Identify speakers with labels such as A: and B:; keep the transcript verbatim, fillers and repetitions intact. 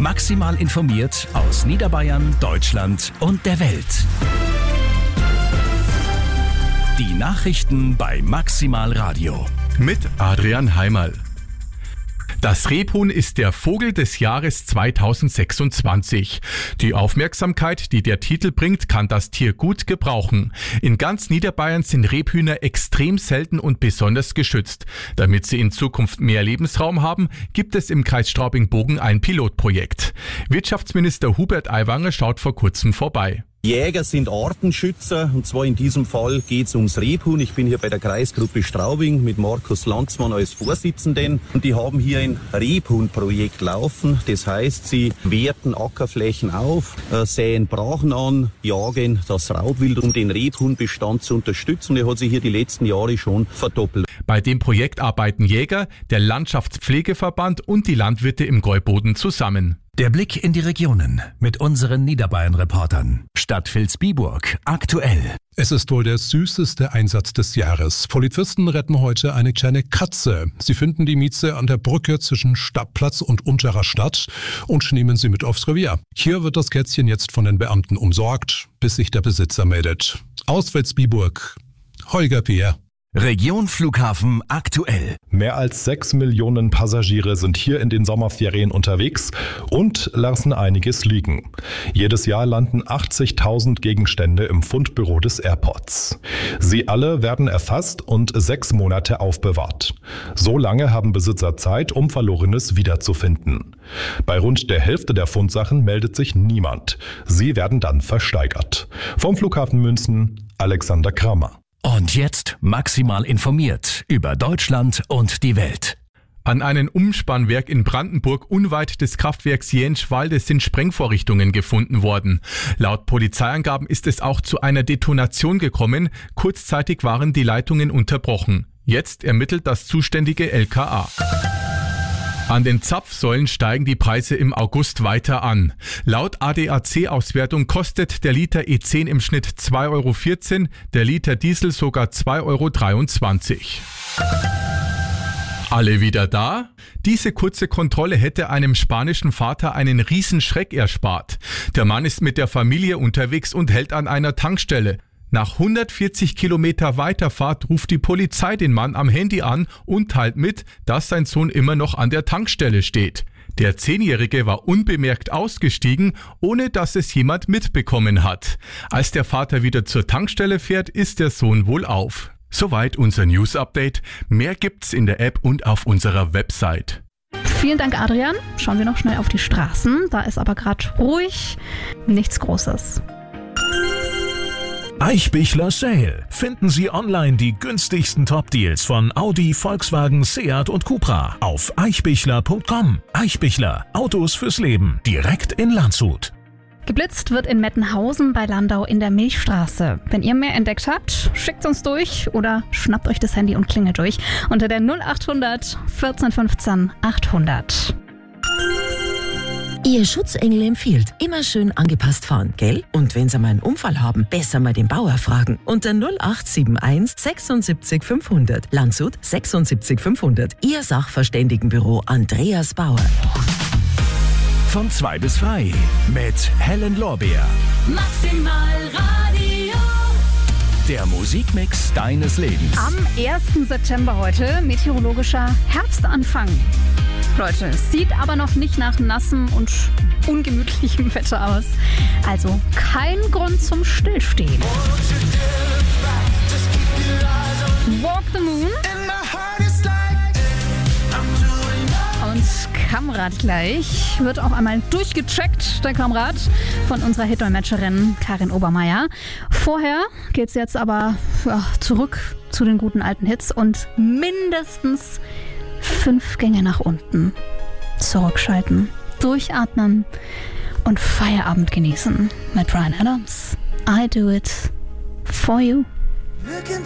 A: Maximal informiert aus Niederbayern, Deutschland und der Welt. Die Nachrichten bei Maximal Radio.
B: Mit Adrian Heimerl. Das Rebhuhn ist der Vogel des Jahres zweitausendsechsundzwanzig. Die Aufmerksamkeit, die der Titel bringt, kann das Tier gut gebrauchen. In ganz Niederbayern sind Rebhühner extrem selten und besonders geschützt. Damit sie in Zukunft mehr Lebensraum haben, gibt es im Kreis Straubing-Bogen ein Pilotprojekt. Wirtschaftsminister Hubert Aiwanger schaut vor kurzem vorbei.
C: Jäger sind Artenschützer und zwar in diesem Fall geht es ums Rebhuhn. Ich bin hier bei der Kreisgruppe Straubing mit Markus Lanzmann als Vorsitzenden und die haben hier ein Rebhuhnprojekt laufen. Das heißt, sie werten Ackerflächen auf, äh, säen Brachen an, jagen das Raubwild, um den Rebhuhnbestand zu unterstützen. Der hat sich hier die letzten Jahre schon verdoppelt.
B: Bei dem Projekt arbeiten Jäger, der Landschaftspflegeverband und die Landwirte im Gäuboden zusammen.
A: Der Blick in die Regionen mit unseren Niederbayern-Reportern. Stadt Vilsbiburg aktuell.
D: Es ist wohl der süßeste Einsatz des Jahres. Polizisten retten heute eine kleine Katze. Sie finden die Mieze an der Brücke zwischen Stadtplatz und Unterer Stadt und nehmen sie mit aufs Revier. Hier wird das Kätzchen jetzt von den Beamten umsorgt, bis sich der Besitzer meldet. Aus Vilsbiburg, Holger Peer.
A: Region Flughafen aktuell.
E: Mehr als sechs Millionen Passagiere sind hier in den Sommerferien unterwegs und lassen einiges liegen. Jedes Jahr landen achtzigtausend Gegenstände im Fundbüro des Airports. Sie alle werden erfasst und sechs Monate aufbewahrt. So lange haben Besitzer Zeit, um Verlorenes wiederzufinden. Bei rund der Hälfte der Fundsachen meldet sich niemand. Sie werden dann versteigert. Vom Flughafen München, Alexander Kramer.
A: Und jetzt maximal informiert über Deutschland und die Welt.
B: An einem Umspannwerk in Brandenburg unweit des Kraftwerks Jenschwalde sind Sprengvorrichtungen gefunden worden. Laut Polizeiangaben ist es auch zu einer Detonation gekommen. Kurzzeitig waren die Leitungen unterbrochen. Jetzt ermittelt das zuständige L K A. An den Zapfsäulen steigen die Preise im August weiter an. Laut A D A C-Auswertung kostet der Liter E zehn im Schnitt zwei Euro vierzehn, der Liter Diesel sogar zwei Euro dreiundzwanzig. Alle wieder da? Diese kurze Kontrolle hätte einem spanischen Vater einen Riesenschreck erspart. Der Mann ist mit der Familie unterwegs und hält an einer Tankstelle. Nach hundertvierzig Kilometer Weiterfahrt ruft die Polizei den Mann am Handy an und teilt mit, dass sein Sohn immer noch an der Tankstelle steht. Der Zehnjährige war unbemerkt ausgestiegen, ohne dass es jemand mitbekommen hat. Als der Vater wieder zur Tankstelle fährt, ist der Sohn wohl auf. Soweit unser News-Update. Mehr gibt's in der App und auf unserer Website.
F: Vielen Dank, Adrian. Schauen wir noch schnell auf die Straßen. Da ist aber gerade ruhig. Nichts Großes.
G: Eichbichler Sale. Finden Sie online die günstigsten Top-Deals von Audi, Volkswagen, Seat und Cupra auf eichbichler punkt com. Eichbichler. Autos fürs Leben. Direkt in Landshut.
F: Geblitzt wird in Mettenhausen bei Landau in der Milchstraße. Wenn ihr mehr entdeckt habt, schickt uns durch oder schnappt euch das Handy und klingelt durch unter der null achthundert vierzehn fünfzehn achthundert.
H: Ihr Schutzengel empfiehlt, immer schön angepasst fahren, gell? Und wenn Sie mal einen Unfall haben, besser mal den Bauer fragen. Unter null acht sieben eins sechsundsiebzig fünfhundert. Landshut sechsundsiebzig fünfhundert. Ihr Sachverständigenbüro Andreas Bauer.
A: Von zwei bis frei mit Helen Lorbeer.
I: Maximal Radio.
A: Der Musikmix deines Lebens.
F: Am ersten September heute meteorologischer Herbstanfang. Leute, es sieht aber noch nicht nach nassem und ungemütlichem Wetter aus. Also kein Grund zum Stillstehen. Walk the Moon. Und Kamrat gleich wird auch einmal durchgecheckt, der Kamrat von unserer Hitdolmetscherin Karin Obermeier. Vorher geht's jetzt aber ja, zurück zu den guten alten Hits und mindestens fünf Gänge nach unten. Zurückschalten, durchatmen und Feierabend genießen mit Bryan Adams. I do it for you.